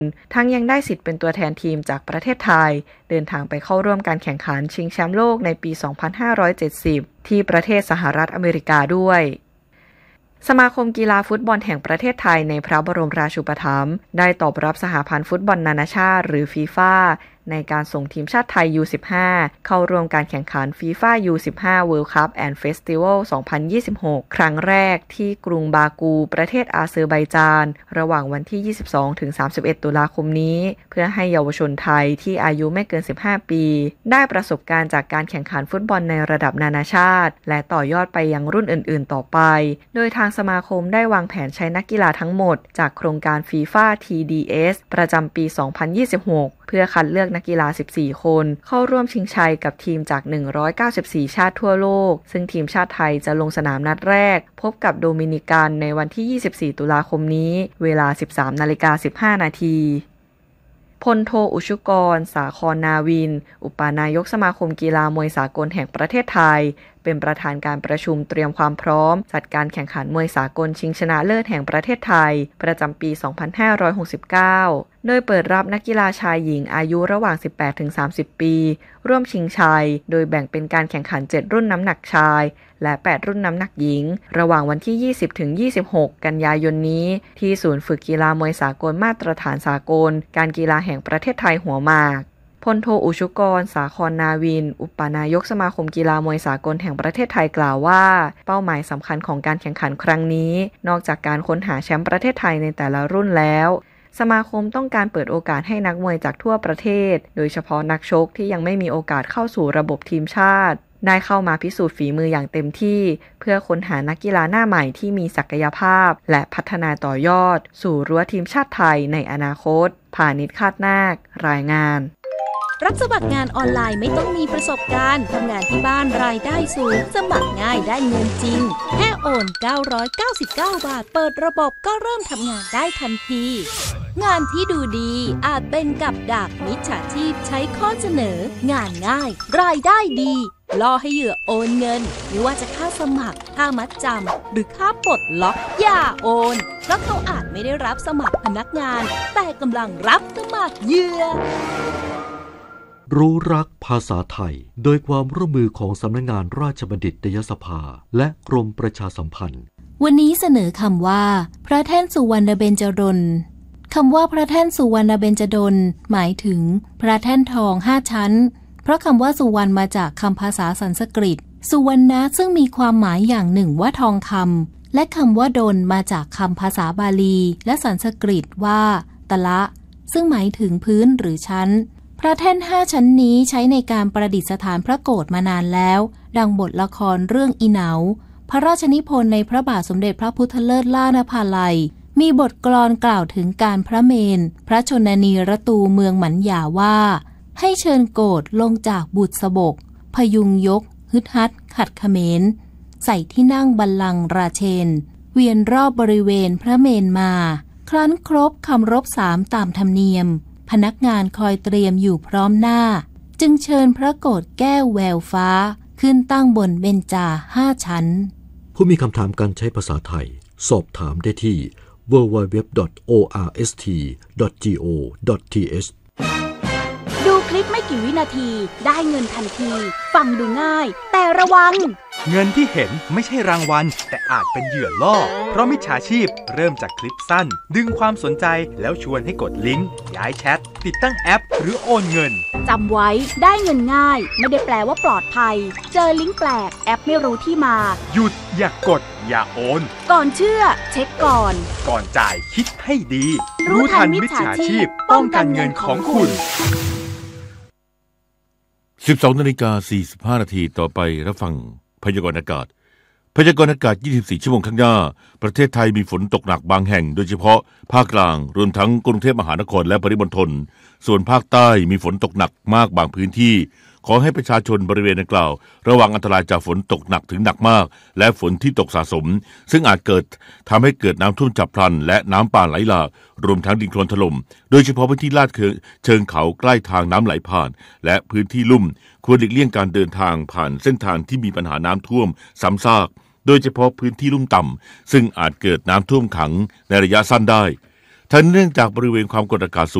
ทั้งยังได้สิทธิ์เป็นตัวแทนทีมจากประเทศไทยเดินทางไปเข้าร่วมการแข่งขันชิงแชมป์โลกในปี 2570 ที่ประเทศสหรัฐอเมริกาด้วยสมาคมกีฬาฟุตบอลแห่งประเทศไทยในพระบรมราชูปถัมภ์ได้ตอบรับสหพันธ์ฟุตบอลนานาชาติหรือฟีฟ่าในการส่งทีมชาติไทย U15 เข้าร่วมการแข่งขัน FIFA U15 World Cup and Festival 2026 ครั้งแรกที่กรุงบากูประเทศอาเซอร์ไบจานระหว่างวันที่ 22-31 ตุลาคมนี้เพื่อให้เยาวชนไทยที่อายุไม่เกิน 15 ปีได้ประสบการณ์จากการแข่งขันฟุตบอลในระดับนานาชาติและต่อยอดไปยังรุ่นอื่นๆต่อไปโดยทางสมาคมได้วางแผนใช้นักกีฬาทั้งหมดจากโครงการ FIFA TDS ประจำปี 2026 เพื่อคัดเลือกนักกีฬา 14 คนเข้าร่วมชิงชัยกับทีมจาก 194 ชาติทั่วโลกซึ่งทีมชาติไทยจะลงสนามนัดแรกพบกับโดมินิกันในวันที่ 24 ตุลาคมนี้เวลา 13:15 น.พลโทอุชุกร สาครนาวินอุปนายกสมาคมกีฬามวยสากลแห่งประเทศไทยเป็นประธานการประชุมเตรียมความพร้อมจัดการแข่งขันมวยสากลชิงชนะเลิศแห่งประเทศไทยประจำปี 2569 โดยเปิดรับนักกีฬาชายหญิงอายุระหว่าง 18-30 ปีร่วมชิงชัยโดยแบ่งเป็นการแข่งขัน 7 รุ่นน้ำหนักชายและ 8 รุ่นน้ำหนักหญิงระหว่างวันที่ 20-26 กันยายนนี้ที่ศูนย์ฝึกกีฬามวยสากลมาตรฐานสากลการกีฬาแห่งประเทศไทยหัวหมากพลโทอุชุกร สาครนาวินอุปนายกสมาคมกีฬามวยสากลแห่งประเทศไทยกล่าวว่าเป้าหมายสำคัญของการแข่งขันครั้งนี้นอกจากการค้นหาแชมป์ประเทศไทยในแต่ละรุ่นแล้วสมาคมต้องการเปิดโอกาสให้นักมวยจากทั่วประเทศโดยเฉพาะนักชกที่ยังไม่มีโอกาสเข้าสู่ระบบทีมชาติได้เข้ามาพิสูจน์ฝีมืออย่างเต็มที่เพื่อค้นหานักกีฬาหน้าใหม่ที่มีศักยภาพและพัฒนาต่อยอดสู่รั้วทีมชาติไทยในอนาคตพานิช คาดนาค รายงานรับสมัครงานออนไลน์ไม่ต้องมีประสบการณ์ทำงานที่บ้านรายได้สูงสมัครง่ายได้เงินจริงแค่โอน999 บาทเปิดระบบก็เริ่มทำงานได้ทันทีงานที่ดูดีอาจเป็นกับดักมิจฉาชีพใช้ข้อเสนองานง่ายรายได้ดีล่อให้เหยื่อโอนเงินไม่ว่าจะค่าสมัครค่ามัดจำหรือค่าปลดล็อกอย่าโอนเพราะเขาอาจไม่ได้รับสมัครพนักงานแต่กำลังรับสมัครเหยื่อรู้รักภาษาไทยโดยความร่วมมือของสำนักงานราชบัณฑิตยสภาและกรมประชาสัมพันธ์วันนี้เสนอคำว่าพระแท่นสุวรรณเบญจดลคำว่าพระแท่นสุวรรณเบญจดลหมายถึงพระแท่นทอง5 ชั้นเพราะคำว่าสุวรรณมาจากคำภาษาสันสกฤตสุวรรณะซึ่งมีความหมายอย่างหนึ่งว่าทองคำและคำว่าดลมาจากคำภาษาบาลีและสันสกฤตว่าตะละซึ่งหมายถึงพื้นหรือชั้นพระแท่น5 ชั้นนี้ใช้ในการประดิษฐานพระโกฐมานานแล้วดังบทละครเรื่องอีเหนาพระราชนิพนธ์ในพระบาทสมเด็จพระพุทธเลิศล่านภาลัยมีบทกลอนกล่าวถึงการพระเมรุ พระชนนีรตูเมืองหมันหยาว่าให้เชิญโกฐลงจากบุษบกพยุงยกฮึดฮัดขัดเขมรใส่ที่นั่งบัลลังก์ราเชนเวียนรอบบริเวณพระเมรุมาครั้นครบคำรบ3ตามธรรมเนียมพนักงานคอยเตรียมอยู่พร้อมหน้าจึงเชิญพระโกฐแก้วแววฟ้าขึ้นตั้งบนเบญจา5 ชั้นผู้มีคำถามการใช้ภาษาไทยสอบถามได้ที่ www.orst.go.th ดูคลิปไม่กี่วินาทีได้เงินทันทีฟังดูง่ายแต่ระวังเงินที่เห็นไม่ใช่รางวัลแต่อาจเป็นเหยื่อล่อเพราะมิจฉาชีพเริ่มจากคลิปสั้นดึงความสนใจแล้วชวนให้กดลิงก์ย้ายแชทติดตั้งแอปหรือโอนเงินจำไว้ได้เงินง่ายไม่ได้แปลว่าปลอดภัยเจอลิงก์แปลกแอปไม่รู้ที่มาหยุดอย่ากดอย่าโอนก่อนเชื่อเช็คก่อนจ่ายคิดให้ดีรู้ทันมิจฉาชีพป้องกันเงินของคุณ 12:45 น.ต่อไปรับฟังพยากรณ์อากาศ 24 ชั่วโมงข้างหน้าประเทศไทยมีฝนตกหนักบางแห่งโดยเฉพาะภาคกลางรวมทั้งกรุงเทพมหานครและปริมณฑลส่วนภาคใต้มีฝนตกหนักมากบางพื้นที่ขอให้ประชาชนบริเวณดังกล่าวระวังอันตรายจากฝนตกหนักถึงหนักมากและฝนที่ตกสะสมซึ่งอาจทำให้เกิดน้ำท่วมฉับพลันและน้ำป่าไหลหลากรวมทั้งดินโคลนถล่มโดยเฉพาะพื้นที่ลาดเชิงเขาใกล้ทางน้ำไหลผ่านและพื้นที่ลุ่มควรหลีกเลี่ยงการเดินทางผ่านเส้นทางที่มีปัญหาน้ำท่วมซ้ำซากโดยเฉพาะพื้นที่ลุ่มต่ำซึ่งอาจเกิดน้ำท่วมขังในระยะสั้นได้ทั้งเนื่องจากบริเวณความกดอากาศสูง